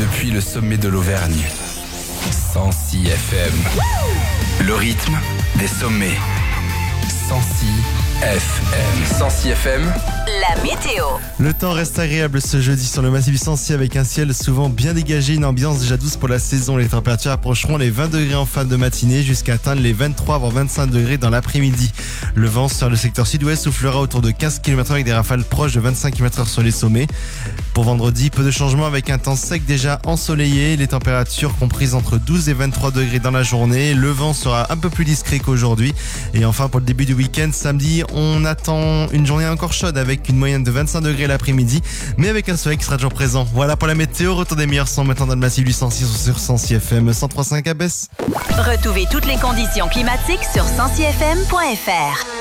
depuis le sommet de l'Auvergne. 106 FM. Le rythme des sommets. 106 FM. 106 FM. La météo. Le temps reste agréable ce jeudi sur le massif du Sancy avec un ciel souvent bien dégagé, une ambiance déjà douce pour la saison. Les températures approcheront les 20 degrés en fin de matinée jusqu'à atteindre les 23 voire 25 degrés dans l'après-midi. Le vent sur le secteur sud-ouest soufflera autour de 15 km/h avec des rafales proches de 25 km/h sur les sommets. Pour vendredi, peu de changements avec un temps sec déjà ensoleillé. Les températures comprises entre 12 et 23 degrés dans la journée. Le vent sera un peu plus discret qu'aujourd'hui. Et enfin, pour le début du week-end, samedi, on attend une journée encore chaude avec une moyenne de 25 degrés l'après-midi, mais avec un soleil qui sera toujours présent. Voilà pour la météo. Retour des meilleurs sons maintenant dans le massif du Sancy sur 106 FM 103.5 à Besse. Retrouvez toutes les conditions climatiques sur 106fm.fr.